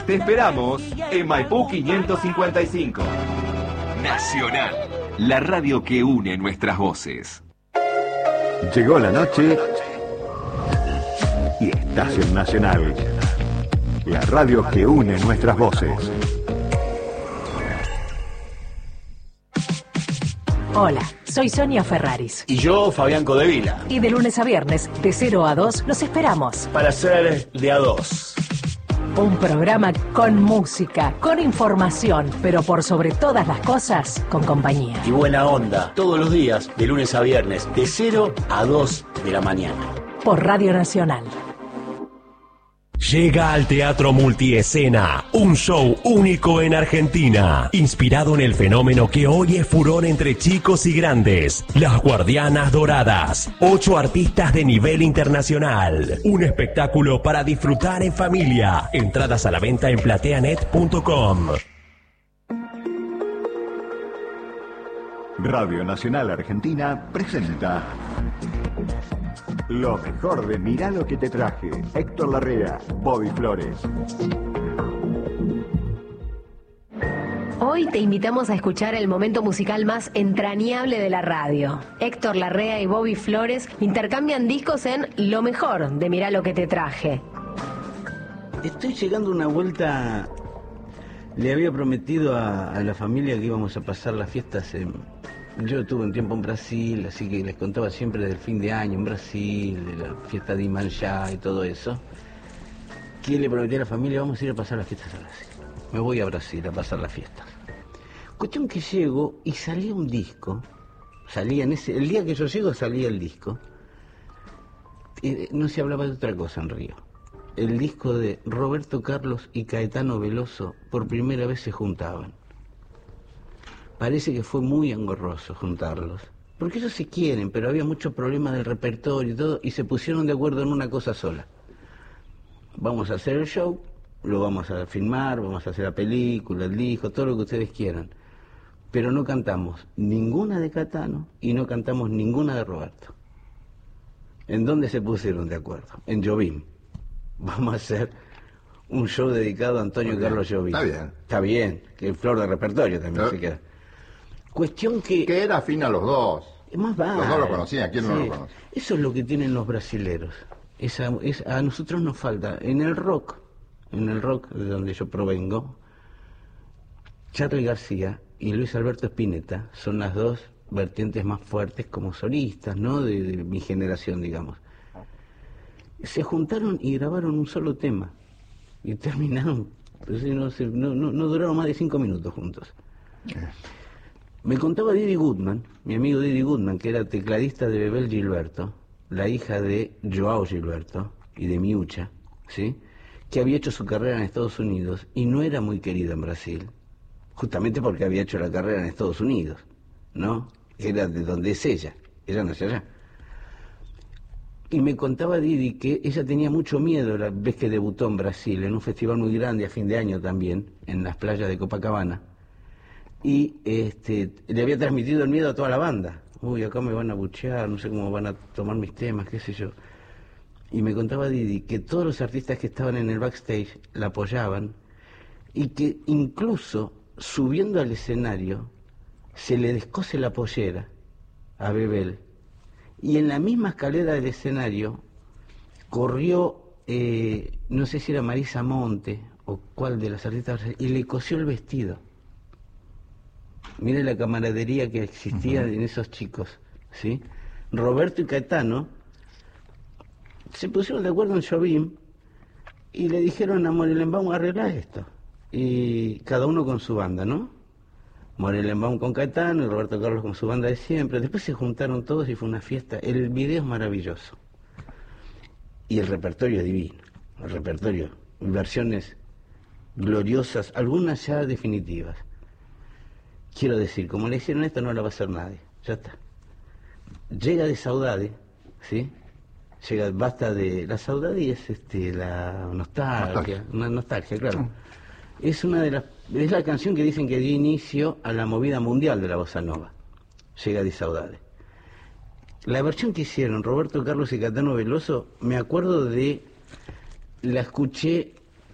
Te esperamos en Maipú 555. Nacional, la radio que une nuestras voces. Llegó la noche y estás en Nacional, la radio que une nuestras voces. Hola, soy Sonia Ferraris. Y yo, Fabián Codevila. Y de lunes a viernes, de 0 a 2, los esperamos. Para ser de a 2. Un programa con música, con información, pero por sobre todas las cosas, con compañía. Y buena onda, todos los días, de lunes a viernes, de 0 a 2 de la mañana. Por Radio Nacional. Llega al Teatro Multiescena, un show único en Argentina, inspirado en el fenómeno que hoy es furor entre chicos y grandes, Las Guardianas Doradas, 8 artistas de nivel internacional, un espectáculo para disfrutar en familia, entradas a la venta en plateanet.com. Radio Nacional Argentina presenta lo mejor de Mirá lo que te traje. Héctor Larrea, Bobby Flores. Hoy te invitamos a escuchar el momento musical más entrañable de la radio. Héctor Larrea y Bobby Flores intercambian discos en Lo mejor de Mirá lo que te traje. Estoy llegando a una vuelta. Le había prometido a la familia que íbamos a pasar las fiestas Yo tuve un tiempo en Brasil, así que les contaba siempre del fin de año en Brasil, de la fiesta de Iemanjá y todo eso. Que le prometí a la familia, vamos a ir a pasar las fiestas a Brasil. Me voy a Brasil a pasar las fiestas. Cuestión que llego y salía un disco. El día que yo llego salía el disco. No se hablaba de otra cosa en Río. El disco de Roberto Carlos y Caetano Veloso por primera vez se juntaban. Parece que fue muy engorroso juntarlos, porque ellos se quieren, pero había muchos problemas del repertorio y todo, y se pusieron de acuerdo en una cosa sola. Vamos a hacer el show, lo vamos a filmar, vamos a hacer la película, el disco, todo lo que ustedes quieran, pero no cantamos ninguna de Caetano y no cantamos ninguna de Roberto. ¿En dónde se pusieron de acuerdo? En Jobim. Vamos a hacer un show dedicado a Antonio Carlos Jobim. Está bien. Está bien, que es flor de repertorio también se queda. Cuestión que era afín a los dos. Más vale. Los dos lo conocían, ¿quién no lo conoce? Eso es lo que tienen los brasileros. A nosotros nos falta. En el rock de donde yo provengo, Charly García y Luis Alberto Spinetta son las dos vertientes más fuertes como solistas, ¿no? De mi generación, digamos. Se juntaron y grabaron un solo tema. Y terminaron, no duraron más de 5 minutos juntos. Me contaba Didi Goodman, mi amigo Didi Goodman, que era tecladista de Bebel Gilberto, la hija de Joao Gilberto y de Miucha, ¿sí? Que había hecho su carrera en Estados Unidos y no era muy querida en Brasil, justamente porque había hecho la carrera en Estados Unidos, ¿no? Era de donde es ella nació allá. Y me contaba Didi que ella tenía mucho miedo la vez que debutó en Brasil, en un festival muy grande a fin de año también, en las playas de Copacabana. Y le había transmitido el miedo a toda la banda. Uy, acá me van a buchear, no sé cómo van a tomar mis temas, qué sé yo. Y me contaba Didi que todos los artistas que estaban en el backstage la apoyaban y que incluso subiendo al escenario se le descose la pollera a Bebel. Y en la misma escalera del escenario corrió, no sé si era Marisa Monte o cuál de las artistas, y le cosió el vestido. Mire la camaradería que existía en esos chicos, ¿sí? Roberto y Caetano se pusieron de acuerdo en Jobim y le dijeron a Morelenbaum, arreglar esto. Y cada uno con su banda, ¿no? Morelenbaum con Caetano y Roberto Carlos con su banda de siempre. Después se juntaron todos y fue una fiesta. El video es maravilloso. Y el repertorio es divino. El repertorio, versiones gloriosas, algunas ya definitivas. Quiero decir, como le hicieron esto, no la va a hacer nadie. Ya está. Llega de Saudade, ¿sí? Basta de... La Saudade y es la nostalgia. Una nostalgia, claro. Es la canción que dicen que dio inicio a la movida mundial de la bossa nova. Llega de Saudade. La versión que hicieron Roberto Carlos y Caetano Veloso, me acuerdo la escuché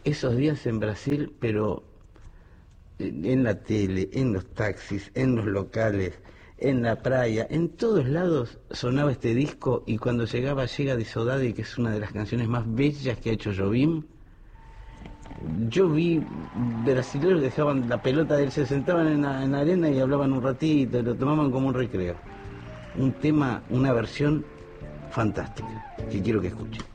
esos días en Brasil, pero en la tele, en los taxis, en los locales, en la playa, en todos lados sonaba este disco, y cuando llegaba Llega de Saudade, que es una de las canciones más bellas que ha hecho Jobim, yo vi brasileños que dejaban la pelota de él, se sentaban en la arena y hablaban un ratito, lo tomaban como un recreo. Un tema, una versión fantástica, que quiero que escuchen.